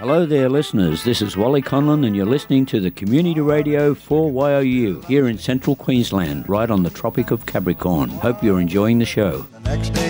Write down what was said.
Hello there, listeners. This is Wally Conlon, and you're listening to the Community Radio 4YOU here in central Queensland, right on the Tropic of Capricorn. Hope you're enjoying the show. The next day